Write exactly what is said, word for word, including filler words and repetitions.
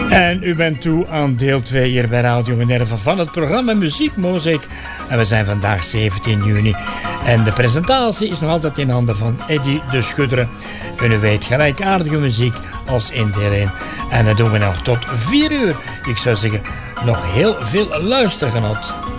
En u bent toe aan deel twee hier bij Radio Minerva van het programma Muziek Mozaïek. En we zijn vandaag zeventien juni. En de presentatie is nog altijd in handen van Eddy de Schudder. En u weet, gelijkaardige muziek als in deel één. En dat doen we nog tot vier uur. Ik zou zeggen, nog heel veel luistergenot.